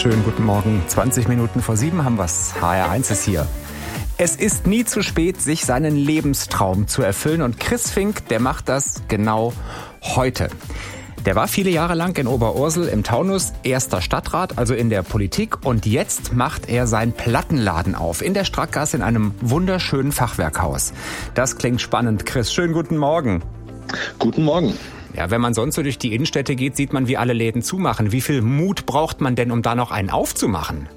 Schönen guten Morgen. 20 Minuten vor 7 haben wir's. HR1 ist hier. Es ist nie zu spät, sich seinen Lebenstraum zu erfüllen. Und Chris Fink, der macht das genau heute. Der war viele Jahre lang in Oberursel im Taunus erster Stadtrat, also in der Politik. Und jetzt macht er seinen Plattenladen auf in der Strackgasse in einem wunderschönen Fachwerkhaus. Das klingt spannend. Chris, schönen guten Morgen. Guten Morgen. Ja, wenn man sonst so durch die Innenstädte geht, sieht man, wie alle Läden zumachen. Wie viel Mut braucht man denn, um da noch einen aufzumachen?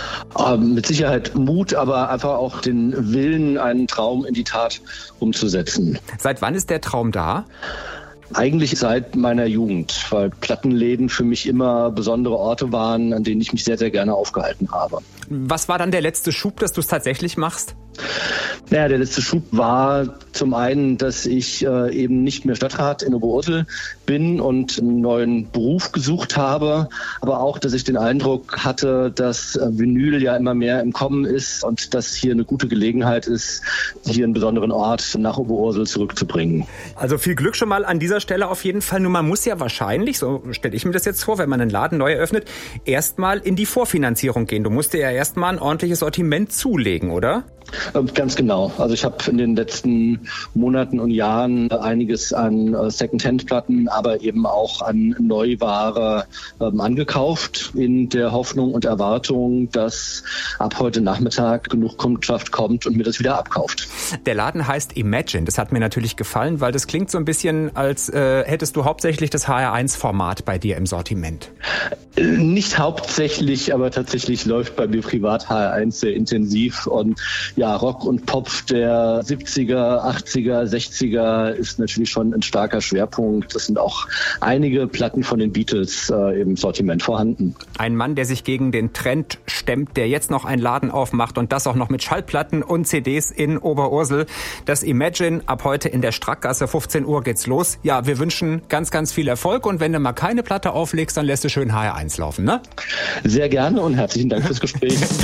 Mit Sicherheit Mut, aber einfach auch den Willen, einen Traum in die Tat umzusetzen. Seit wann ist der Traum da? Eigentlich seit meiner Jugend, weil Plattenläden für mich immer besondere Orte waren, an denen ich mich sehr, sehr gerne aufgehalten habe. Was war dann der letzte Schub, dass du es tatsächlich machst? Naja, der letzte Schub war zum einen, dass ich eben nicht mehr Stadtrat in Oberursel bin und einen neuen Beruf gesucht habe, aber auch, dass ich den Eindruck hatte, dass Vinyl ja immer mehr im Kommen ist und dass hier eine gute Gelegenheit ist, hier einen besonderen Ort nach Oberursel zurückzubringen. Also viel Glück schon mal an dieser Stelle auf jeden Fall. Nur man muss ja wahrscheinlich, so stelle ich mir das jetzt vor, wenn man einen Laden neu eröffnet, erstmal in die Vorfinanzierung gehen. Du musst dir ja erstmal ein ordentliches Sortiment zulegen, oder? Ganz genau. Also ich habe in den letzten Monaten und Jahren einiges an Second-Hand-Platten, aber eben auch an Neuware angekauft, in der Hoffnung und Erwartung, dass ab heute Nachmittag genug Kundschaft kommt und mir das wieder abkauft. Der Laden heißt Imagine. Das hat mir natürlich gefallen, weil das klingt so ein bisschen, als hättest du hauptsächlich das HR1-Format bei dir im Sortiment. Nicht hauptsächlich, aber tatsächlich läuft bei mir privat HR1 sehr intensiv und ja, Rock und Pop der 70er, 80er, 60er ist natürlich schon ein starker Schwerpunkt. Es sind auch einige Platten von den Beatles im Sortiment vorhanden. Ein Mann, der sich gegen den Trend stemmt, der jetzt noch einen Laden aufmacht und das auch noch mit Schallplatten und CDs in Oberursel. Das Imagine ab heute in der Strackgasse, 15 Uhr geht's los. Ja, wir wünschen ganz, ganz viel Erfolg und wenn du mal keine Platte auflegst, dann lässt du schön HR1 laufen, ne? Sehr gerne und herzlichen Dank fürs Gespräch.